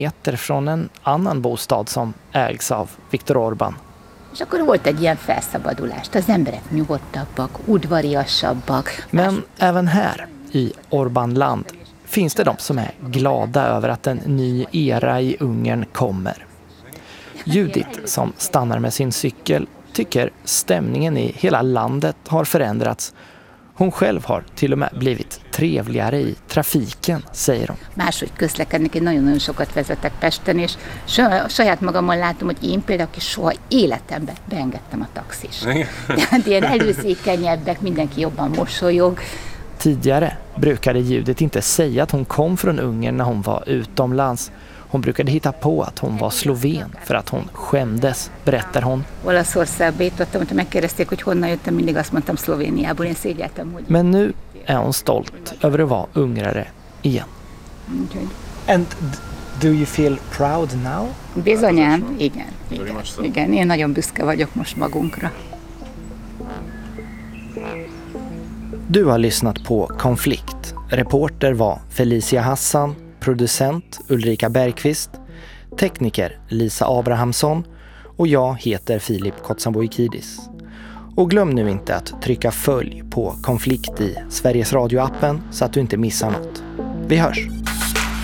meter från en annan bostad som ägs av Viktor Orbán. És akkor volt egy ilyen felszabadulást. Az emberek nyugodtabbak, udvariasabbak. Men även här i Orbánland finns det de som är glada över att en ny era i Ungern kommer. Judith, som stannar med sin cykel, tycker stämningen i hela landet har förändrats. Hon själv har till och med blivit trevligare i trafiken, säger hon. Máshogy közlekednek, én nagyon-nagyon sokat vezetek Pesten, és saját magamon látom, hogy én például, aki soha életemben beengedtem a taxis. Tehát ilyen előzékenyebbek, mindenki jobban mosolyog. Tidigare brukade Judith inte säga att hon kom från Ungern när hon var utomlands. Hon brukade hitta på att hon var sloven för att hon skämdes, berättar hon. Olaszországba jutottam, hogyha megkérdezték, hogy honnan jöttem, mindig azt mondtam Szlovéniából, én szégyeltem, hogy... Men nu är hon stolt över att vara ungrare igen. And do you feel proud now? Bizonyám, igen, én nagyon büszke vagyok most magunkra. Du har lyssnat på Konflikt. Reporter var Felicia Hassan, producent Ulrika Bergqvist, tekniker Lisa Abrahamsson och jag heter Filip Kotsamboikidis. Och glöm nu inte att trycka följ på Konflikt i Sveriges Radio-appen så att du inte missar något. Vi hörs!